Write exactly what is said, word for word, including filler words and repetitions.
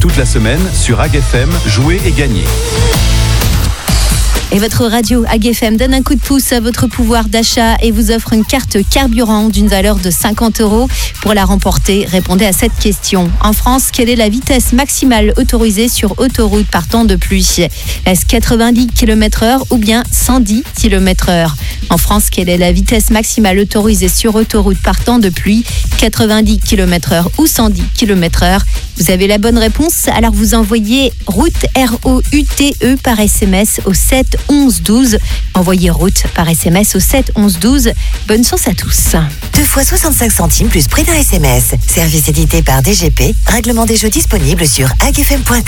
Toute la semaine, sur A G F M, jouez et gagnez. Et votre radio A G F M donne un coup de pouce à votre pouvoir d'achat et vous offre une carte carburant d'une valeur de cinquante euros. Pour la remporter, répondez à cette question. En France, quelle est la vitesse maximale autorisée sur autoroute partant de pluie ? Est-ce quatre-vingt-dix kilomètres heure ou bien cent dix kilomètres heure ? En France, quelle est la vitesse maximale autorisée sur autoroute partant de pluie ? quatre-vingt-dix kilomètres heure ou cent dix kilomètres heure ? Vous avez la bonne réponse, alors vous envoyez route R O U T E par S M S au sept onze douze. Envoyez route par S M S au sept onze douze. Bonne chance à tous. deux fois soixante-cinq centimes plus prix d'un S M S. Service édité par D G P. Règlement des jeux disponible sur agfm point com.